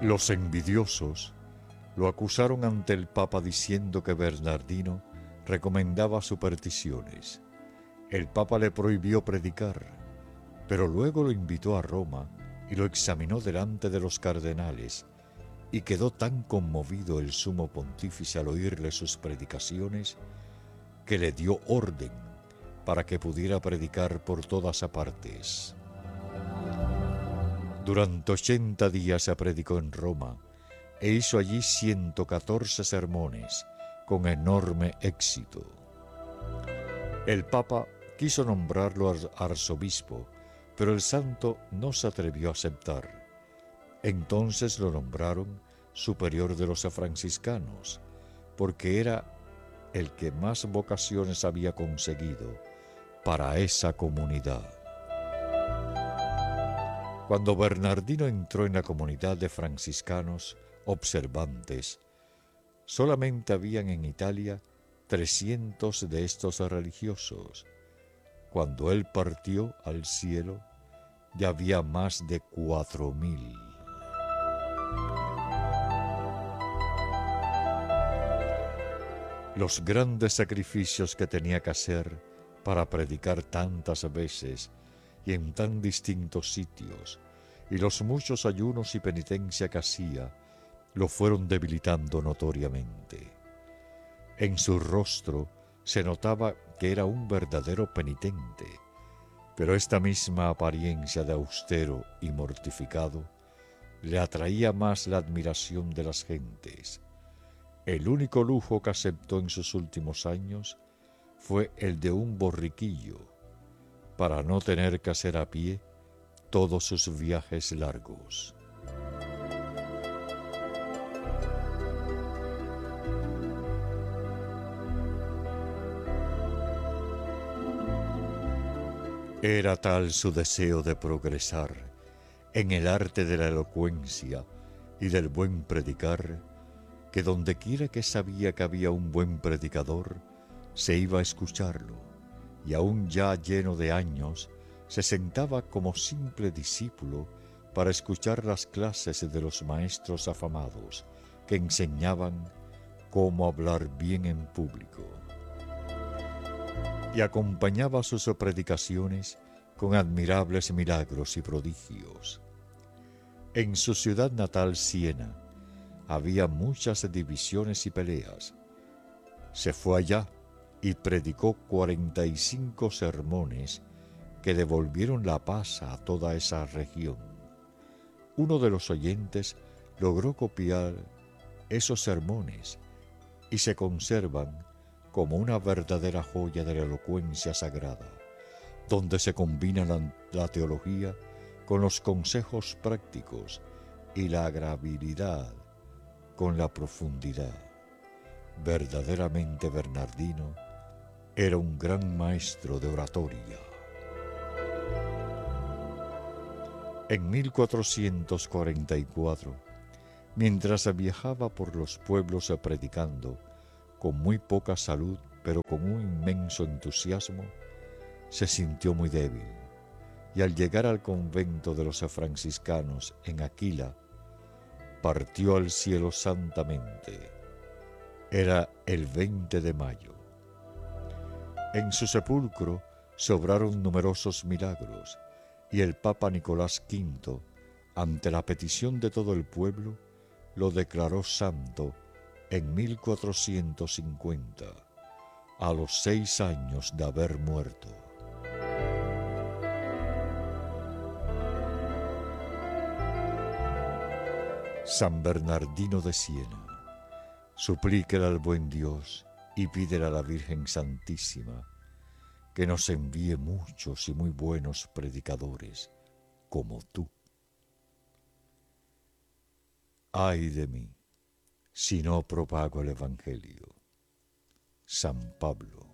Los envidiosos lo acusaron ante el Papa diciendo que Bernardino recomendaba supersticiones. El Papa le prohibió predicar, pero luego lo invitó a Roma y lo examinó delante de los cardenales, y quedó tan conmovido el sumo pontífice al oírle sus predicaciones que le dio orden para que pudiera predicar por todas partes. Durante 80 días se predicó en Roma e hizo allí 114 sermones con enorme éxito. El Papa quiso nombrarlo arzobispo, pero el santo no se atrevió a aceptar. Entonces lo nombraron superior de los franciscanos, porque era el que más vocaciones había conseguido para esa comunidad. Cuando Bernardino entró en la comunidad de franciscanos observantes, solamente habían en Italia 300 de estos religiosos. Cuando él partió al cielo, ya había más de 4.000. Los grandes sacrificios que tenía que hacer para predicar tantas veces y en tan distintos sitios, y los muchos ayunos y penitencia que hacía, lo fueron debilitando notoriamente. En su rostro se notaba que era un verdadero penitente, pero esta misma apariencia de austero y mortificado le atraía más la admiración de las gentes. El único lujo que aceptó en sus últimos años fue el de un borriquillo, para no tener que hacer a pie todos sus viajes largos. Era tal su deseo de progresar en el arte de la elocuencia y del buen predicar, que dondequiera que sabía que había un buen predicador, se iba a escucharlo, y aún ya lleno de años, se sentaba como simple discípulo para escuchar las clases de los maestros afamados que enseñaban cómo hablar bien en público. Y acompañaba sus predicaciones con admirables milagros y prodigios. En su ciudad natal, Siena, había muchas divisiones y peleas. Se fue allá y predicó 45 sermones que devolvieron la paz a toda esa región. Uno de los oyentes logró copiar esos sermones y se conservan como una verdadera joya de la elocuencia sagrada, donde se combina la teología con los consejos prácticos y la agradabilidad con la profundidad. Verdaderamente Bernardino era un gran maestro de oratoria. En 1444, mientras viajaba por los pueblos predicando, con muy poca salud pero con un inmenso entusiasmo, se sintió muy débil, y al llegar al convento de los franciscanos en Aquila, partió al cielo santamente. Era el 20 de mayo. En su sepulcro se obraron numerosos milagros, y el Papa Nicolás V, ante la petición de todo el pueblo, lo declaró santo en 1450, a los 6 años de haber muerto. San Bernardino de Siena, suplíquele al buen Dios y pídele a la Virgen Santísima que nos envíe muchos y muy buenos predicadores como tú. Ay de mí, si no propago el Evangelio. San Pablo.